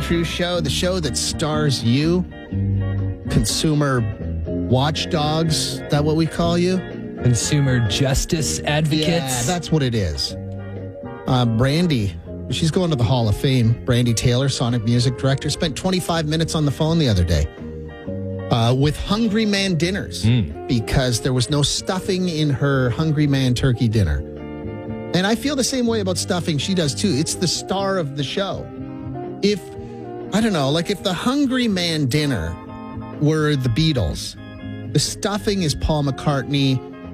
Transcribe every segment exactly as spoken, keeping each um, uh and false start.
Cruz Show, the show that stars you, consumer watchdogs. Is that what we call you? Consumer justice advocates. Yeah, that's what it is. Uh, Brandy, she's going to the Hall of Fame. Brandy Taylor, Sonic music director, spent twenty-five minutes on the phone the other day uh, with Hungry Man dinners mm. because there was no stuffing in her Hungry Man turkey dinner. And I feel the same way about stuffing. She does too. It's the star of the show. If, I don't know, like if the Hungry Man dinner were the Beatles, the stuffing is Paul McCartney,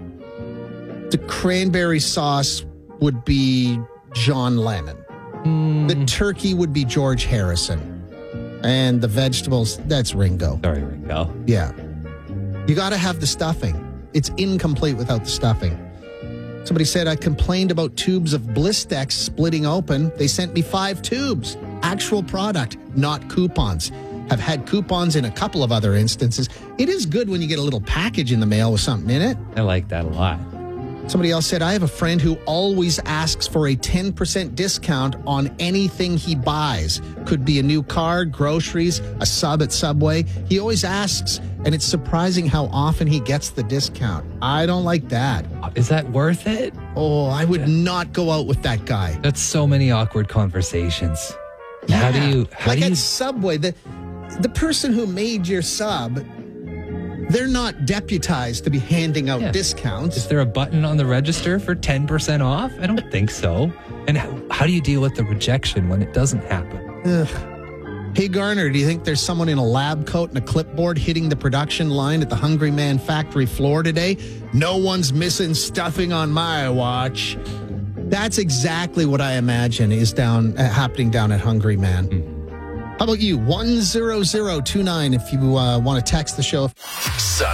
the cranberry sauce would be John Lennon, mm. the turkey would be George Harrison, and the vegetables, that's Ringo. Sorry, Ringo. Yeah. You got to have the stuffing. It's incomplete without the stuffing. Somebody said, I complained about tubes of Blistex splitting open. They sent me five tubes. Actual product, not coupons. Have had coupons in a couple of other instances. It is good when you get a little package in the mail with something in it. I like that a lot. Somebody else said, I have a friend who always asks for a ten percent discount on anything he buys. Could be a new car, groceries, a sub at Subway. He always asks, and it's surprising how often he gets the discount. I don't like that. Is that worth it? Oh, I would not go out with that guy. That's so many awkward conversations. Yeah. How do you... How like do you... at Subway, the, the person who made your sub... They're not deputized to be handing out yeah. discounts. Is there a button on the register for ten percent off? I don't think so. And how, how do you deal with the rejection when it doesn't happen? Ugh. Hey, Garner, do you think there's someone in a lab coat and a clipboard hitting the production line at the Hungry Man factory floor today? No one's missing stuffing on my watch. That's exactly what I imagine is down uh, happening down at Hungry Man. Mm. How about you? one zero zero two nine if you uh, want to text the show. Sun